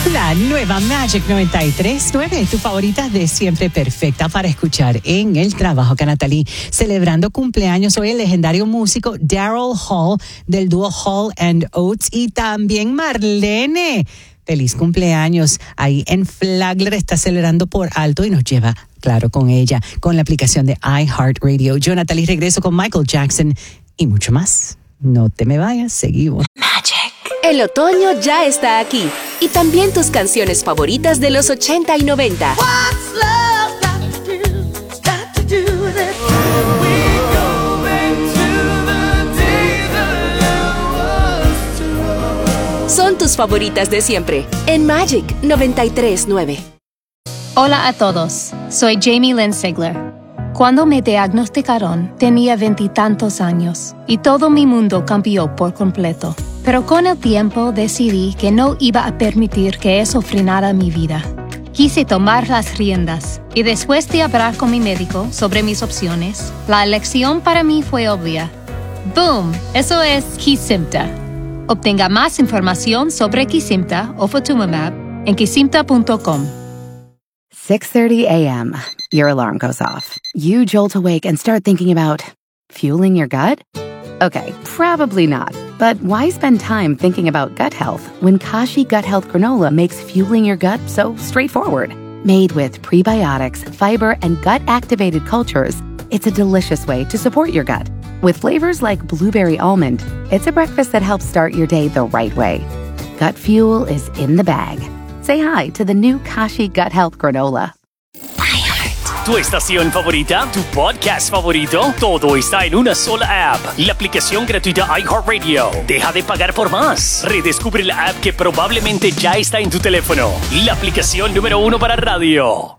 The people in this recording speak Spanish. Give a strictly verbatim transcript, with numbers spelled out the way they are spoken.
La nueva Magic noventa y tres punto nueve, tu favorita de siempre, perfecta para escuchar en el trabajo. Canatalí, celebrando cumpleaños hoy el legendario músico Daryl Hall del dúo Hall and Oates, y también Marlene. Feliz cumpleaños. Ahí en Flagler está celebrando por alto y nos lleva, claro, con ella, con la aplicación de iHeartRadio. Yo, Natalie, regreso con Michael Jackson y mucho más. No te me vayas, seguimos. Magic. El otoño ya está aquí y también tus canciones favoritas de los ochenta y noventa. What's love got to do, got to do with it? We go back to the days that love was true. Son tus favoritas de siempre en Magic noventa y tres punto nueve. Hola a todos, soy Jamie Lynn Sigler. Cuando me diagnosticaron, tenía veintitantos años y todo mi mundo cambió por completo. Pero con el tiempo decidí que no iba a permitir que eso frenara mi vida. Quise tomar las riendas y después de hablar con mi médico sobre mis opciones, la elección para mí fue obvia. ¡Boom! Eso es Kesimpta. Obtenga más información sobre Kesimpta o Ofatumumab en kesimpta punto com. six thirty a.m. Your alarm goes off. You jolt awake and start thinking about fueling your gut? Okay, probably not. But why spend time thinking about gut health when Kashi Gut Health Granola makes fueling your gut so straightforward? Made with prebiotics, fiber, and gut-activated cultures, it's a delicious way to support your gut. With flavors like blueberry almond, it's a breakfast that helps start your day the right way. Gut fuel is in the bag. Say hi to the new Kashi Gut Health Granola. Tu estación favorita, tu podcast favorito, todo está en una sola app. La aplicación gratuita iHeartRadio. Deja de pagar por más. Redescubre la app que probablemente ya está en tu teléfono. La aplicación número uno para radio.